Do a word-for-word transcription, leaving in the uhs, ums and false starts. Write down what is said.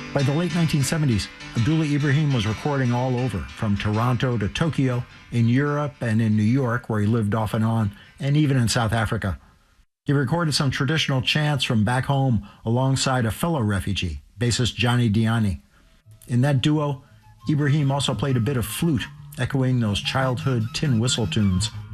By the late nineteen seventies, Abdullah Ibrahim was recording all over, from Toronto to Tokyo, in Europe and in New York, where he lived off and on, and even in South Africa. He recorded some traditional chants from back home alongside a fellow refugee, bassist Johnny Diani. In that duo, Ibrahim also played a bit of flute, echoing those childhood tin whistle tunes.